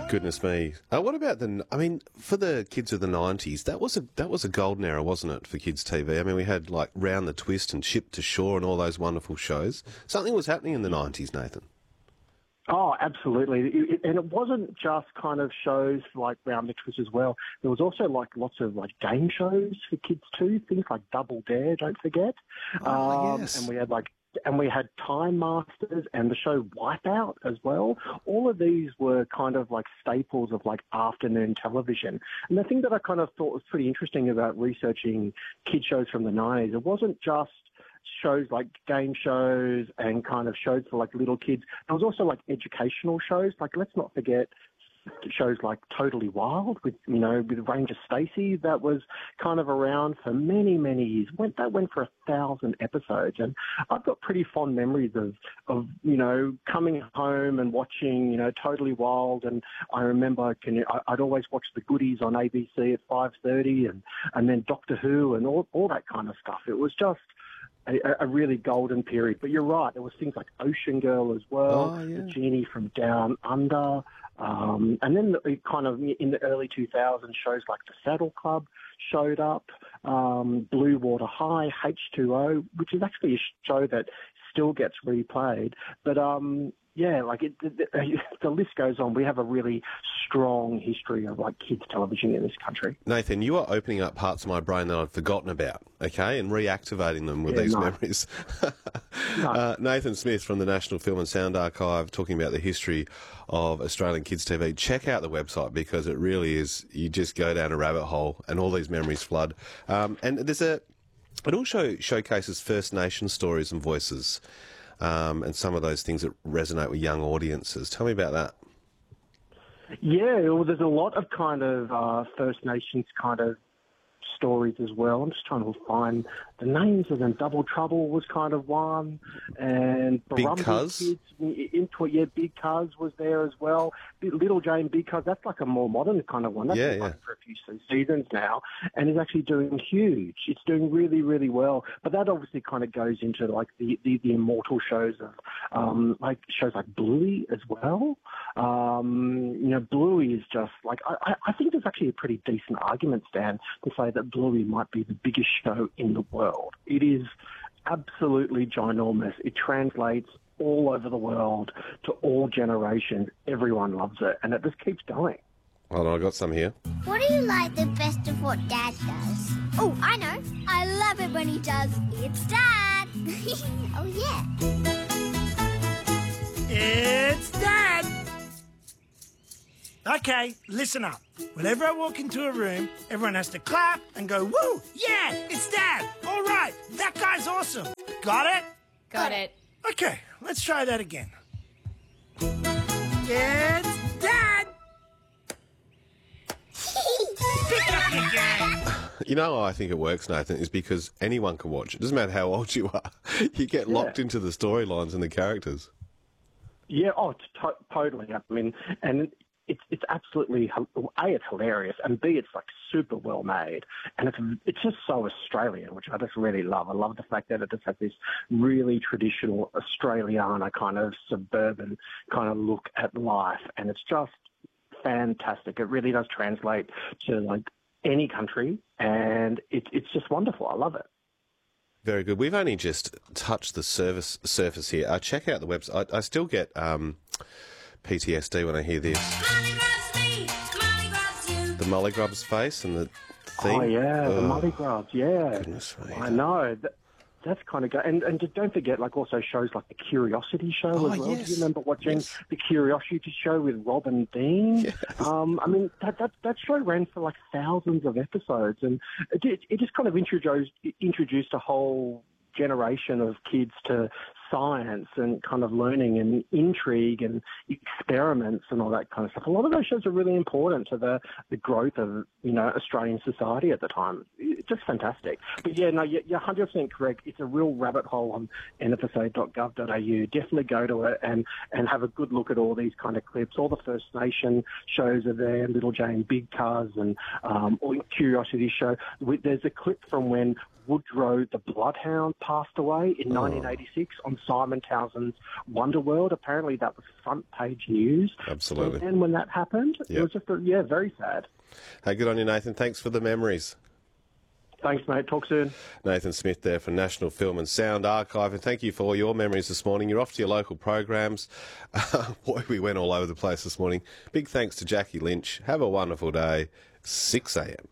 Goodness me. What about I mean, for the kids of the 90s, that was a golden era, wasn't it, for kids TV? I mean, we had like Round the Twist and Ship to Shore and all those wonderful shows. Something was happening in the 90s, Nathan. Oh, absolutely. And it wasn't just kind of shows like Round the Twist as well. There was also like lots of like game shows for kids too, things like Double Dare, don't forget. Yes. And we had Time Masters and the show Wipeout as well. All of these were kind of like staples of like afternoon television. And the thing that I kind of thought was pretty interesting about researching kid shows from the 90s, it wasn't just shows like game shows and kind of shows for like little kids. There was also like educational shows. Like, let's not forget shows like Totally Wild with Ranger Stacey. That was kind of around for many, many years. That went for 1,000 episodes. And I've got pretty fond memories of coming home and watching, Totally Wild. And I remember I'd always watch The Goodies on ABC at 5:30 and then Doctor Who and all that kind of stuff. It was just a really golden period. But you're right, there was things like Ocean Girl as well, The Genie from Down Under, and then kind of in the early 2000s, shows like The Saddle Club showed up, Blue Water High, H2O, which is actually a show that still gets replayed. But the list goes on. We have a really strong history of like kids television in this country. Nathan, you are opening up parts of my brain that I'd forgotten about, okay, and reactivating them with these memories. Nathan Smith from the National Film and Sound Archive talking about the history of Australian kids TV. Check out the website because it really is, you just go down a rabbit hole and all these memories flood. And it also showcases First Nation stories and voices. And some of those things that resonate with young audiences. Tell me about that. Yeah, well, there's a lot of kind of First Nations kind of stories as well. I'm just trying to find the names of them. Double Trouble was kind of one, and Big Cuz. Big Cuz was there as well. Little Jane, Big Cuz, that's like a more modern kind of one. That's been running for a few seasons now, and is actually doing huge. It's doing really, really well. But that obviously kind of goes into like the immortal shows of like shows like Bluey as well. Bluey is just like I think there's actually a pretty decent argument, Stan, to say that Bluey might be the biggest show in the world. It is absolutely ginormous. It translates all over the world to all generations. Everyone loves it, and it just keeps going. Hold on, I got some here. What do you like the best of what Dad does? Oh, I know. I love it when he does It's Dad. Oh, yeah. It's Dad. Okay, listen up. Whenever I walk into a room, everyone has to clap and go, woo, yeah, it's Dad. All right, that guy's awesome. Got it? Got it. Okay, let's try that again. It's Dad. Pick up your game. You know how I think it works, Nathan, is because anyone can watch it. It doesn't matter how old you are. You get locked into the storylines and the characters. Yeah, totally. I mean, and it's absolutely, A, it's hilarious, and B, it's like super well made, and it's just so Australian, which I just really love. I love the fact that it just has this really traditional Australiana kind of suburban kind of look at life, and it's just fantastic. It really does translate to like any country, and it's just wonderful. I love it. Very good. We've only just touched the surface here. Check out the website. I still get PTSD when I hear this. The Molly Grubs face and the theme. Oh, yeah, the Molly Grubs, yeah. Goodness me. I know. That's kind of good. And just don't forget, like, also shows like The Curiosity Show as well. Yes. Do you remember watching The Curiosity Show with Rob and Dean? Yes. I mean, that show ran for like thousands of episodes, and it just kind of introduced a whole generation of kids to science and kind of learning and intrigue and experiments and all that kind of stuff. A lot of those shows are really important to the growth of, Australian society at the time. It's just fantastic. But yeah, no, you're 100% correct. It's a real rabbit hole on nfsa.gov.au. Definitely go to it and have a good look at all these kind of clips. All the First Nation shows are there, Little Jane, Big Cuz, and or Curiosity Show. There's a clip from when Woodrow the Bloodhound passed away in 1986 on Simon Townsend's Wonderworld. Apparently that was front page news. Absolutely. And when that happened, it was just, very sad. Hey, good on you, Nathan. Thanks for the memories. Thanks, mate. Talk soon. Nathan Smith there from National Film and Sound Archive, and thank you for all your memories this morning. You're off to your local programs. Boy, we went all over the place this morning. Big thanks to Jackie Lynch. Have a wonderful day. 6 a.m.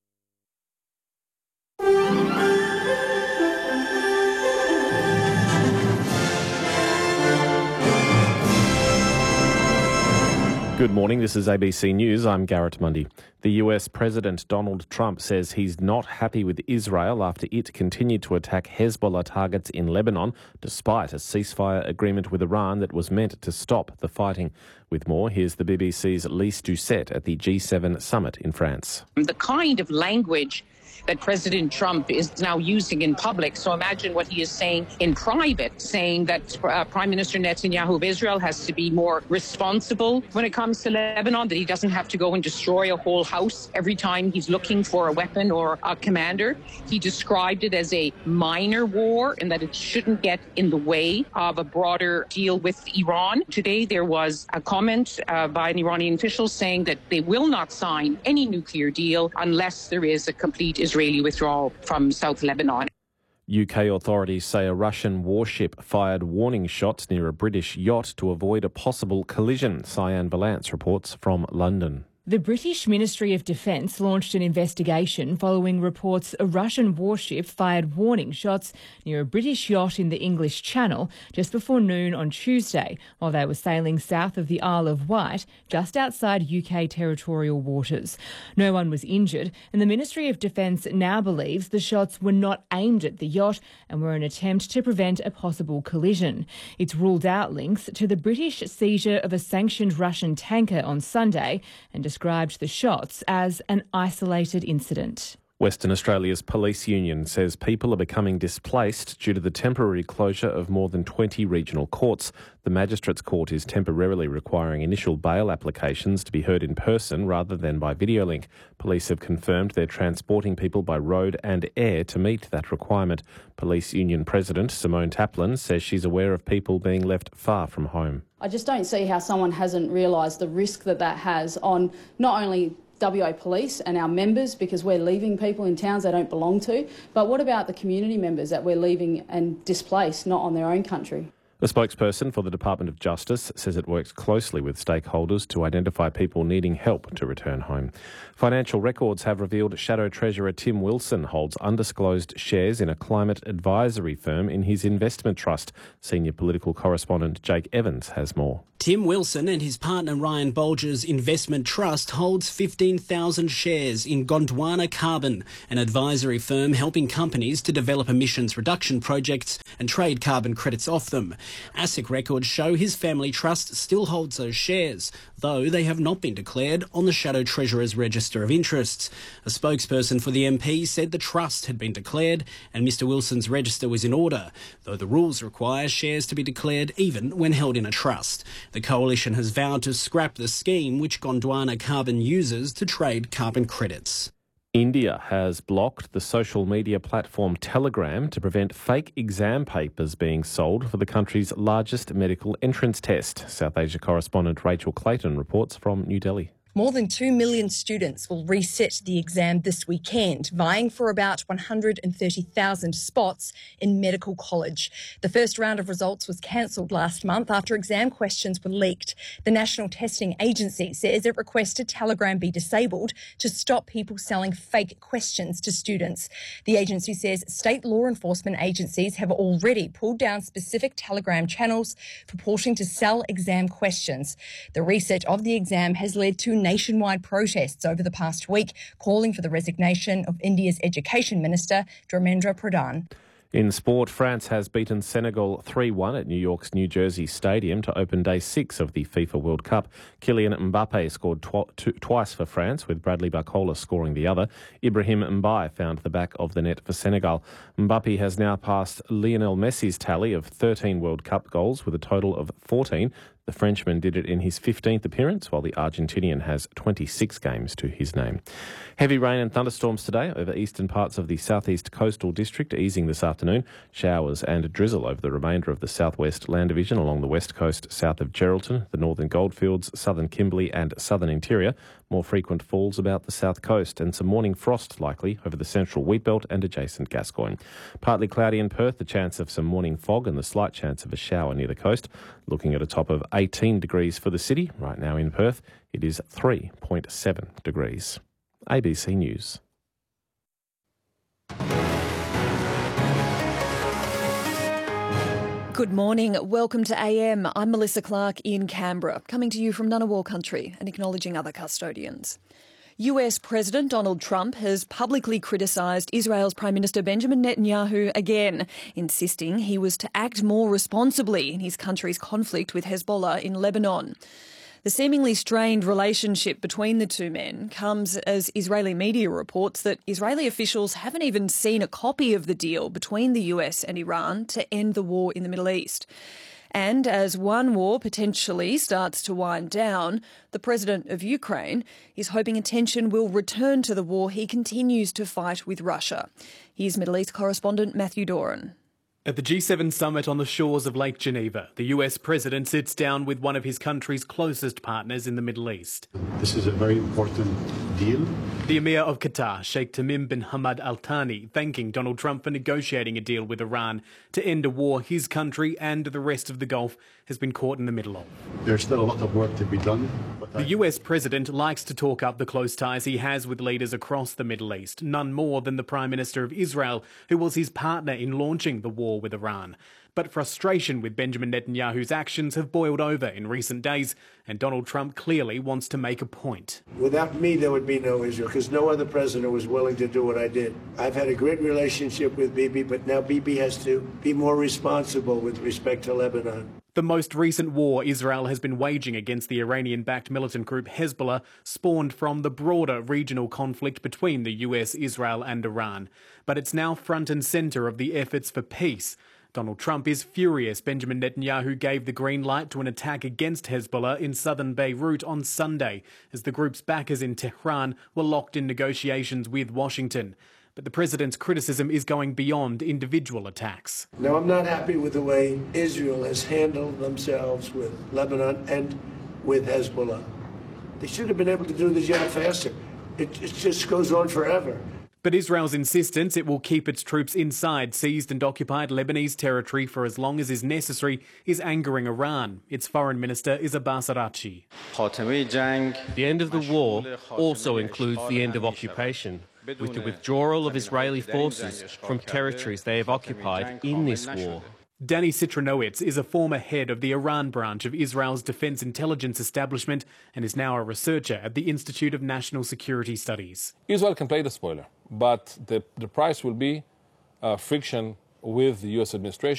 Good morning, this is ABC News. I'm Garrett Mundy. The US President Donald Trump says he's not happy with Israel after it continued to attack Hezbollah targets in Lebanon, despite a ceasefire agreement with Iran that was meant to stop the fighting. With more, here's the BBC's Lise Doucette at the G7 summit in France. The kind of language that President Trump is now using in public. So imagine what he is saying in private, saying that Prime Minister Netanyahu of Israel has to be more responsible when it comes to Lebanon, that he doesn't have to go and destroy a whole house every time he's looking for a weapon or a commander. He described it as a minor war and that it shouldn't get in the way of a broader deal with Iran. Today there was a comment by an Iranian official saying that they will not sign any nuclear deal unless there is a complete Israeli withdrawal from South Lebanon. UK authorities say a Russian warship fired warning shots near a British yacht to avoid a possible collision. Cyan Valance reports from London. The British Ministry of Defence launched an investigation following reports a Russian warship fired warning shots near a British yacht in the English Channel just before noon on Tuesday while they were sailing south of the Isle of Wight, just outside UK territorial waters. No one was injured, and the Ministry of Defence now believes the shots were not aimed at the yacht and were an attempt to prevent a possible collision. It's ruled out links to the British seizure of a sanctioned Russian tanker on Sunday and described the shots as an isolated incident. Western Australia's police union says people are becoming displaced due to the temporary closure of more than 20 regional courts. The Magistrates Court is temporarily requiring initial bail applications to be heard in person rather than by video link. Police have confirmed they're transporting people by road and air to meet that requirement. Police Union President Simone Taplin says she's aware of people being left far from home. I just don't see how someone hasn't realised the risk that has on not only WA Police and our members, because we're leaving people in towns they don't belong to, but what about the community members that we're leaving and displaced, not on their own country? A spokesperson for the Department of Justice says it works closely with stakeholders to identify people needing help to return home. Financial records have revealed Shadow Treasurer Tim Wilson holds undisclosed shares in a climate advisory firm in his investment trust. Senior political correspondent Jake Evans has more. Tim Wilson and his partner Ryan Bolger's investment trust holds 15,000 shares in Gondwana Carbon, an advisory firm helping companies to develop emissions reduction projects and trade carbon credits off them. ASIC records show his family trust still holds those shares, though they have not been declared on the Shadow Treasurer's Register of Interests. A spokesperson for the MP said the trust had been declared and Mr Wilson's register was in order, though the rules require shares to be declared even when held in a trust. The coalition has vowed to scrap the scheme which Gondwana Carbon uses to trade carbon credits. India has blocked the social media platform Telegram to prevent fake exam papers being sold for the country's largest medical entrance test. South Asia correspondent Rachel Clayton reports from New Delhi. More than 2 million students will resit the exam this weekend, vying for about 130,000 spots in medical college. The first round of results was cancelled last month after exam questions were leaked. The National Testing Agency says it requested Telegram be disabled to stop people selling fake questions to students. The agency says state law enforcement agencies have already pulled down specific Telegram channels purporting to sell exam questions. The reset of the exam has led to nationwide protests over the past week, calling for the resignation of India's Education Minister, Dharmendra Pradhan. In sport, France has beaten Senegal 3-1 at New York's New Jersey Stadium to open Day 6 of the FIFA World Cup. Kylian Mbappe scored twice for France, with Bradley Barcola scoring the other. Ibrahim Mbaye found the back of the net for Senegal. Mbappe has now passed Lionel Messi's tally of 13 World Cup goals with a total of 14 The Frenchman did it in his 15th appearance, while the Argentinian has 26 games to his name. Heavy rain and thunderstorms today over eastern parts of the southeast coastal district, easing this afternoon. Showers and drizzle over the remainder of the southwest land division along the west coast south of Geraldton, the northern Goldfields, southern Kimberley and southern interior. More frequent falls about the south coast and some morning frost likely over the central wheatbelt and adjacent Gascoyne. Partly cloudy in Perth, the chance of some morning fog and the slight chance of a shower near the coast. Looking at a top of 18 degrees for the city. Right now in Perth, it is 3.7 degrees. ABC News. Good morning. Welcome to AM. I'm Melissa Clark in Canberra, coming to you from Ngunnawal country and acknowledging other custodians. US President Donald Trump has publicly criticised Israel's Prime Minister Benjamin Netanyahu again, insisting he was to act more responsibly in his country's conflict with Hezbollah in Lebanon. The seemingly strained relationship between the two men comes as Israeli media reports that Israeli officials haven't even seen a copy of the deal between the US and Iran to end the war in the Middle East. And as one war potentially starts to wind down, the president of Ukraine is hoping attention will return to the war he continues to fight with Russia. Here's Middle East correspondent Matthew Doran. At the G7 summit on the shores of Lake Geneva, the US president sits down with one of his country's closest partners in the Middle East. This is a very important deal. The Emir of Qatar, Sheikh Tamim bin Hamad Al Thani, thanking Donald Trump for negotiating a deal with Iran to end a war his country and the rest of the Gulf has been caught in the middle of. There's still a lot of work to be done. The US president likes to talk up the close ties he has with leaders across the Middle East, none more than the Prime Minister of Israel, who was his partner in launching the war with Iran. But frustration with Benjamin Netanyahu's actions have boiled over in recent days, and Donald Trump clearly wants to make a point. Without me, there would be no Israel, because no other president was willing to do what I did. I've had a great relationship with Bibi, but now Bibi has to be more responsible with respect to Lebanon. The most recent war Israel has been waging against the Iranian-backed militant group Hezbollah spawned from the broader regional conflict between the US, Israel and Iran. But it's now front and centre of the efforts for peace. Donald Trump is furious Benjamin Netanyahu gave the green light to an attack against Hezbollah in southern Beirut on Sunday, as the group's backers in Tehran were locked in negotiations with Washington. But the president's criticism is going beyond individual attacks. Now, I'm not happy with the way Israel has handled themselves with Lebanon and with Hezbollah. They should have been able to do the job faster. It just goes on forever. But Israel's insistence it will keep its troops inside seized and occupied Lebanese territory for as long as is necessary is angering Iran. Its foreign minister is Abbas Araghchi. The end of the war also includes the end of occupation, with the withdrawal of Israeli forces from territories they have occupied in this war. Danny Citronowitz is a former head of the Iran branch of Israel's Defense Intelligence Establishment and is now a researcher at the Institute of National Security Studies. Israel can play the spoiler, but the price will be friction with the US administration.